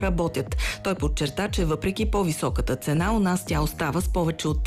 работят. Той подчерта, че въпреки по-високата цена, у нас тя остава с повече от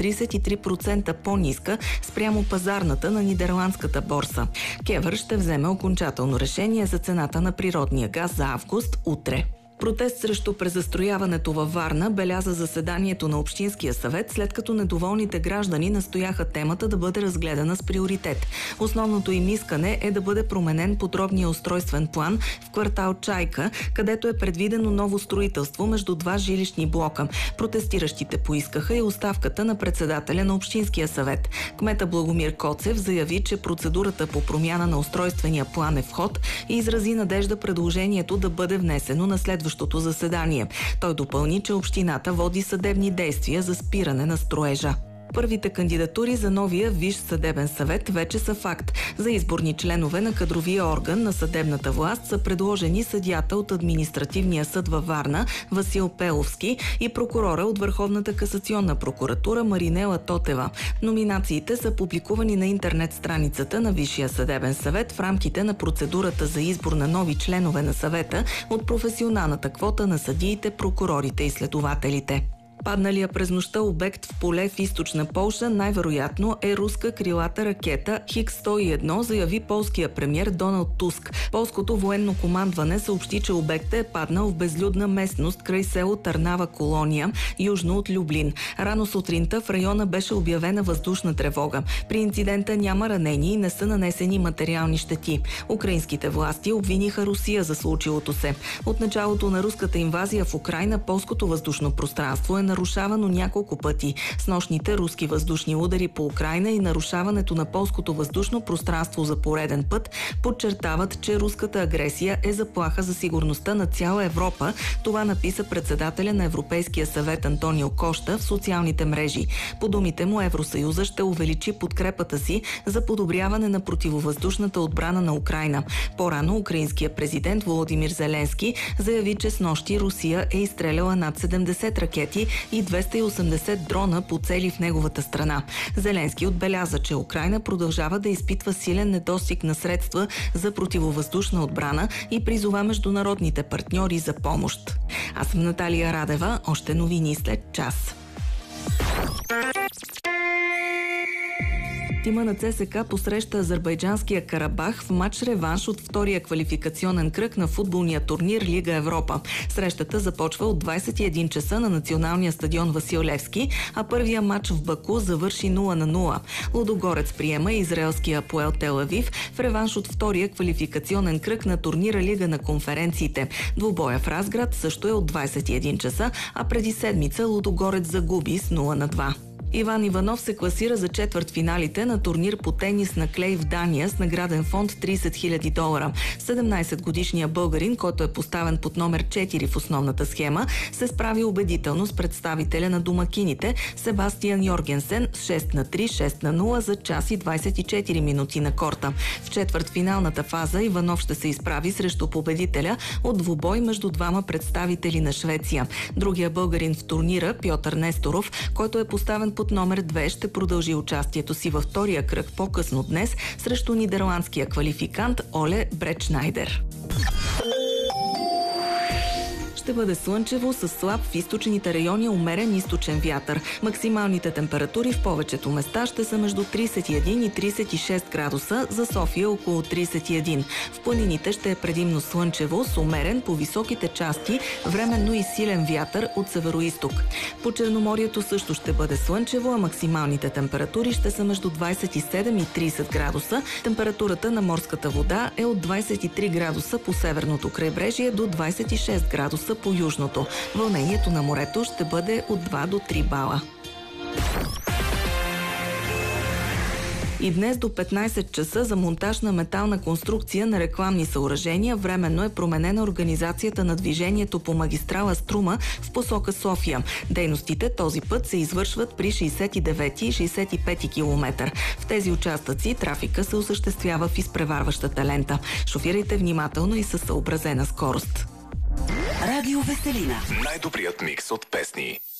33% по-ниска спрямо пазарната на нидерландската борса. КЕВР ще вземе окончателно решение за цената на природния газ за август утре. Протест срещу презастрояването във Варна беляза заседанието на Общинския съвет, след като недоволните граждани настояха темата да бъде разгледана с приоритет. Основното им искане е да бъде променен подробния устройствен план в квартал Чайка, където е предвидено ново строителство между два жилищни блока. Протестиращите поискаха и оставката на председателя на Общинския съвет. Кмета Благомир Коцев заяви, че процедурата по промяна на устройствения план е в ход и изрази надежда предложението да бъде внесено на следващото заседание. Той допълни, че общината води съдебни действия за спиране на строежа. Първите кандидатури за новия Висш съдебен съвет вече са факт. За изборни членове на кадровия орган на съдебната власт са предложени съдията от Административния съд във Варна Васил Пеловски и прокурора от Върховната касационна прокуратура Маринела Тотева. Номинациите са публикувани на интернет страницата на Висшия съдебен съвет в рамките на процедурата за избор на нови членове на съвета от професионалната квота на съдиите, прокурорите и следователите. Падналия през нощта обект в поле в източна Полша най-вероятно е руска крилата ракета Хик-101, заяви полския премиер Доналд Туск. Полското военно командване съобщи, че обектът е паднал в безлюдна местност край село Търнава Колония, южно от Люблин. Рано сутринта в района беше обявена въздушна тревога. При инцидента няма ранени и не са нанесени материални щети. Украинските власти обвиниха Русия за случилото се. От началото на руската инвазия в Украйна полското въздушно пространство е нарушавано няколко пъти. С нощните руски въздушни удари по Украйна и нарушаването на полското въздушно пространство за пореден път подчертават, че руската агресия е заплаха за сигурността на цяла Европа. Това написа председателя на Европейския съвет Антонио Кошта в социалните мрежи. По думите му, Евросъюза ще увеличи подкрепата си за подобряване на противовъздушната отбрана на Украйна. По-рано украинският президент Володимир Зеленски заяви, че снощи Русия е изстреляла над 70 ракети и 280 дрона по цели в неговата страна. Зеленски отбеляза, че Украйна продължава да изпитва силен недостиг на средства за противовъздушна отбрана и призова международните партньори за помощ. Аз съм Наталия Радева, още новини след час. Тима на ЦСКА посреща азербайджанския Карабах в матч-реванш от втория квалификационен кръг на футболния турнир Лига Европа. Срещата започва от 21 часа на националния стадион Васил Левски, а първия матч в Баку завърши 0-0. Лудогорец приема израелския Апоел Тел Авив в реванш от втория квалификационен кръг на турнира Лига на конференциите. Двубоя в Разград също е от 21 часа, а преди седмица Лудогорец загуби с 0-2. Иван Иванов се класира за четвъртфиналите на турнир по тенис на клей в Дания с награден фонд $30 000. 17-годишният българин, който е поставен под номер 4 в основната схема, се справи убедително с представителя на домакините Себастиан Йоргенсен с 6-3, 6-0 за час и 24 минути на корта. В четвъртфиналната фаза Иванов ще се изправи срещу победителя от двубой между двама представители на Швеция. Другия българин в турнира, Пьотър Несторов, който е поставен под номер 2, ще продължи участието си във втория кръг по-късно днес срещу нидерландския квалификант Оле Бречнайдер. Ще бъде слънчево с слаб в източните райони умерен източен вятър. Максималните температури в повечето места ще са между 31 и 36 градуса, за София около 31. В планините ще е предимно слънчево с умерен по високите части, временно и силен вятър от североизток. По Черноморието също ще бъде слънчево, а максималните температури ще са между 27 и 30 градуса. Температурата на морската вода е от 23 градуса по северното крайбрежие до 26 градуса по южното. Вълнението на морето ще бъде от 2 до 3 бала. И днес до 15 часа за монтаж на метална конструкция на рекламни съоръжения временно е променена организацията на движението по магистрала Струма в посока София. Дейностите този път се извършват при 69 и 65 км. В тези участъци трафика се осъществява в изпреварващата лента. Шофирайте внимателно и със съобразена скорост. Радио Веселина. Най-добрият микс от песни.